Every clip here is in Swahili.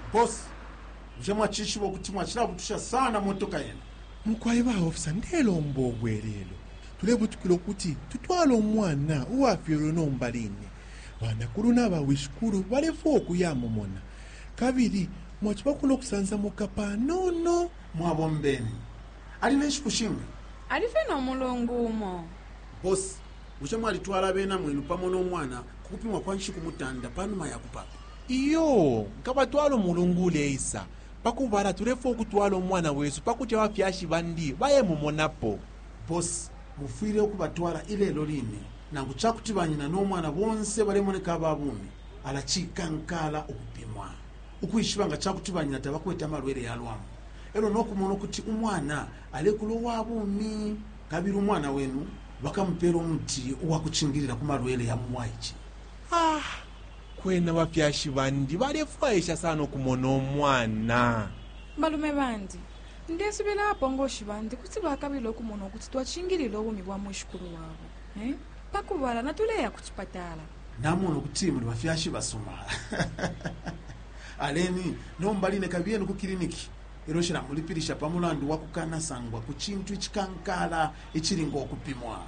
Boss, mjema chichi wokutimwa chilabutusha sana motoka yenu. Mkwaiba ofisa ndelo mbogwerelo. Tulebutukilo kuti tutwala omwana uwafiro nombalini. Banakulu n'abawishukuru balefu okuyamomona. Kabiri mwachipa kuno kusanza mukapa nono Mwabombeni. Alina eshikushimwe. Alife n'omulongo umo. Boss, mjema alitwala bena mwenu pamo n'omwana kukupimwa kwa nshiku mutanda panuma ya kupapa. iyo nkabatwala omulungule isa pakubala tulefu okutwala omwana wesu pakuti abafyashi bandi bayemumonapo. Boss, mufire okubatwala ilelo lini nangu chakutibanyina n'omwana bonse balemoneka ababumi alachikankala okupimwa ukuyishibanga chakutibanyina tabakweta amalwere yalwamu ero nokumona kuti umwana alekulo wabumi kabiri umwana wenu bakamupera omuti owakuchingirira ku malwere ya mwaiki. Kwena bafyashi bandi balefu aisha sana okumona omwana. Balume bandi ndesubira apo ngoshibandi kuti bakabilo okumona kuti twachingirira obumi bwa mwishukuru wabo. Pakubala natuleya kuchipatala. Namono kuti muri bafyashi basoma. Aleni nombaline kabiye ku kliniki. Eroshira mulipirisha pamulandu wakukana sangwa ku chintu chikankala echiringo okupimwa.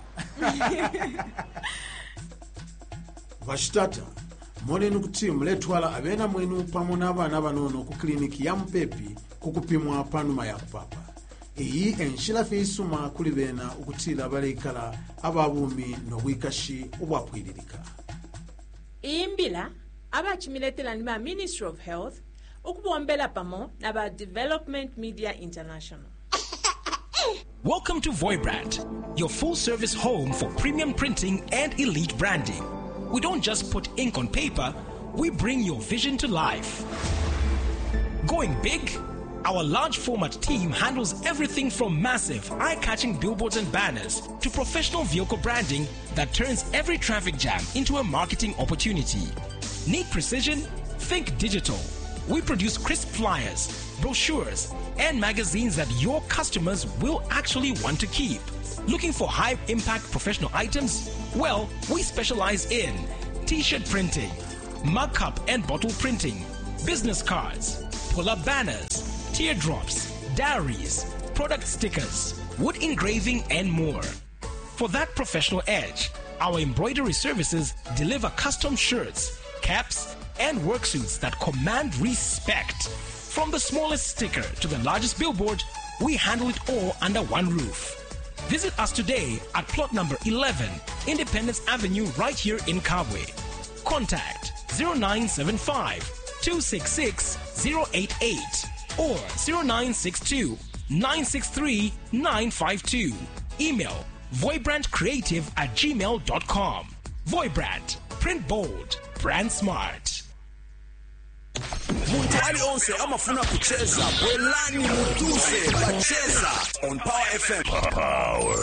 Vashitata monenu kuti muletwala abena mwenu pamo n'abana banono ku kliniki ya Mpepi kukupimwa panuma ya kupapa. Iyi enshila feisuma kuli bena ukutila balekala ababumi n'obwikashi obwapwiririka. Imbila abachimiletela ni ba Ministry of Health ukubombela pamo na ba Development Media International. Welcome to Voibrand, your full-service home for premium printing and elite branding. We don't just put ink on paper, we bring your vision to life. Going big? Our large format team handles everything from massive, eye-catching billboards and banners to professional vehicle branding that turns every traffic jam into a marketing opportunity. Need precision? Think digital. We produce crisp flyers, brochures, and magazines that your customers will actually want to keep. Looking for high-impact professional items? Well, we specialize in t-shirt printing, mug cup and bottle printing, business cards, pull-up banners, teardrops, diaries, product stickers, wood engraving, and more. For that professional edge, our embroidery services deliver custom shirts, caps, and worksuits that command respect. From the smallest sticker to the largest billboard, we handle it all under one roof. Visit us today at plot number 11, Independence Avenue, right here in Kabwe. Contact 0975 266 088 or 0962 963 952. Email voibrandcreative@gmail.com. Voibrand, print bold, brand smart. Muntu ali onse amafuna kucheza bwelani mutuze bacheza on Power FM. Power